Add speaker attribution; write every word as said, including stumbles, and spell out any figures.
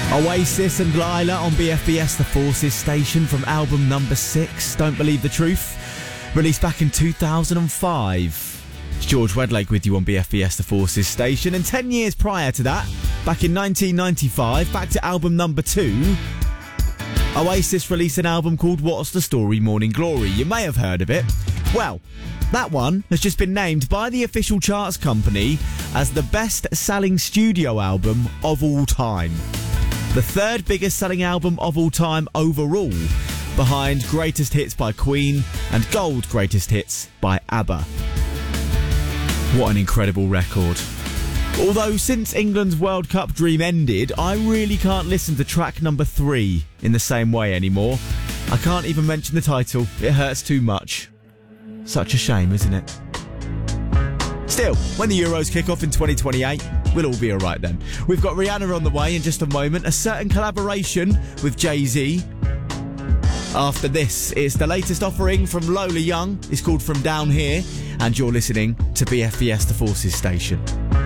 Speaker 1: Oasis and Lila on B F B S The Forces station from album number six, Don't Believe the Truth, released back in two thousand five. It's George Wedlake with you on B F B S The Forces station, and ten years prior to that, back in nineteen ninety-five, back to album number two, Oasis released an album called What's the Story Morning Glory. You may have heard of it. Well, that one has just been named by the official charts company as the best-selling studio album of all time. The third biggest selling album of all time overall, behind Greatest Hits by Queen and Gold Greatest Hits by ABBA. What an incredible record. Although since England's World Cup dream ended, I really can't listen to track number three in the same way anymore. I can't even mention the title, it hurts too much. Such a shame, isn't it? Still, when the Euros kick off in twenty twenty-eight, we'll all be alright then. We've got Rihanna on the way in just a moment, a certain collaboration with Jay-Z. After this, it's the latest offering from Lola Young. It's called From Down Here, and you're listening to B F B S The Forces station.